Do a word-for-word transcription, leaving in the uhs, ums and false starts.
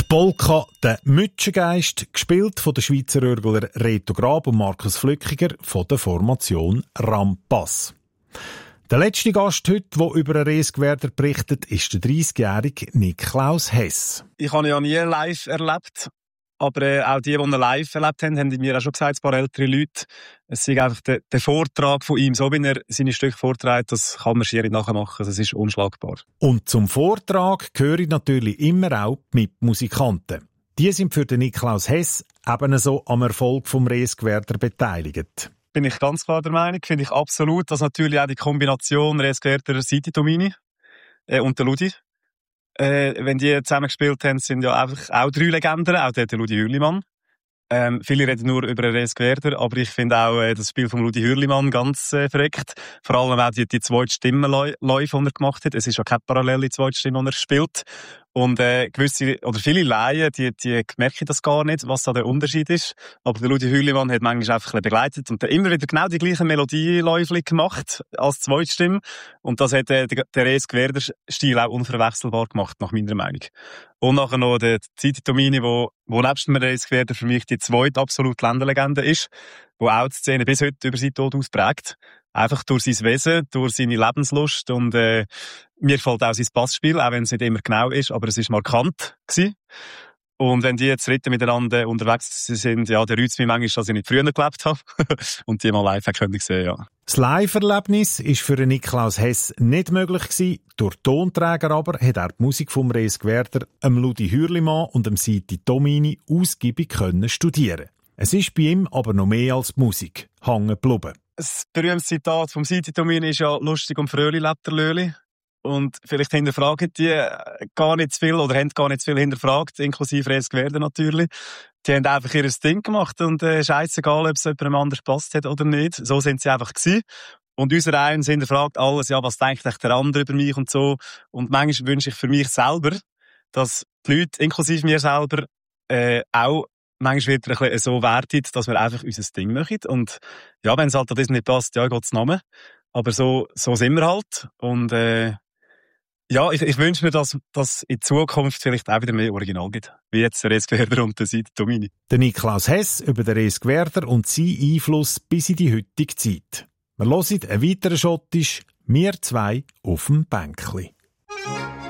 Polka «Der Mütschengeist», gespielt von den Schweizer Örgler Reto Grab und Markus Flückiger von der Formation Rampas. Der letzte Gast heute, der über einen Reesgewerder berichtet, ist der dreissigjährige Niklaus Hess. Ich habe ihn ja nie live erlebt, aber äh, auch die, die ihn live erlebt haben, haben mir auch schon gesagt, ein paar ältere Leute, es ist einfach der, der Vortrag von ihm, so wie er seine Stücke vorträgt, das kann man schier nachmachen, das ist unschlagbar. Und zum Vortrag gehören natürlich immer auch die Mitmusikanten. Die sind für den Niklaus Hess ebenso am Erfolg vom Reesgewerder beteiligt. Bin ich ganz klar der Meinung, finde ich absolut, dass natürlich auch die Kombination Reesgewerder, Siti Domini äh, und der Ludi, äh, wenn die zusammen gespielt haben, sind ja einfach auch drei Legenden, auch der, der Ludi Hürlimann. Ähm, viele reden nur über Reesgewerder, aber ich finde auch äh, das Spiel von Ludi Hürlimann ganz äh, verreckt. Vor allem auch die, die zweite Stimmenläufe, die er gemacht hat. Es ist ja keine parallele zweite Stimme, die er spielt. Und äh, gewisse, oder viele Laien, die, die merken das gar nicht, was da der Unterschied ist. Aber der Ludi Hürlimann hat manchmal einfach ein bisschen begleitet und immer wieder genau die gleichen Melodieläufe gemacht als Zweitstimme. Und das hat äh, der Reesgewerder-Stil auch unverwechselbar gemacht, nach meiner Meinung. Und nachher noch der Siti Domini, wo, wo nebst dem Reesgewerder für mich die zweite absolute Länderlegende ist, wo auch die Szene bis heute über seinen Tod ausprägt. Einfach durch sein Wesen, durch seine Lebenslust und äh, mir gefällt auch sein Passspiel, auch wenn es nicht immer genau ist, aber es ist markant gewesen. Und wenn die jetzt dritten miteinander unterwegs sind, ja, der reut's mich manchmal, dass ich nicht früher gelebt habe und die mal live können sehen, ja. Das Live-Erlebnis war für den Niklaus Hess nicht möglich gewesen. Durch Tonträger aber hat er die Musik vom Reesgewerder, dem Ludi Hürlimann und dem Siti Domini ausgiebig können studieren. Es ist bei ihm aber noch mehr als die Musik hängen geblieben. Das berühmte Zitat vom Siti Domini ist ja «Lustig und fröhlich lebt der Löli». Und vielleicht hinterfragen die gar nicht zu viel oder haben gar nicht zu viel hinterfragt, inklusive Reesgewerder natürlich. Die haben einfach ihr Ding gemacht und äh, scheissegal, ob es jemandem anders gepasst hat oder nicht. So sind sie einfach gewesen. Und unser eins hinterfragt alles, ja, was denkt der andere über mich und so. Und manchmal wünsche ich für mich selber, dass die Leute, inklusive mir selber, äh, auch manchmal wird er ein bisschen so wertet, dass wir einfach unser Ding machen. Und ja, wenn es halt an das nicht passt, ja, Gottes Namen. Aber so, so sind wir halt. Und äh, ja, ich, ich wünsche mir, dass dass in Zukunft vielleicht auch wieder mehr Original gibt. Wie jetzt der Reesgewerder und der Siti Domini. Der Niklaus Hess über den Reesgewerder und seinen Einfluss bis in die heutige Zeit. Wir hören einen weiteren Schottisch, wir zwei auf dem Bänkli.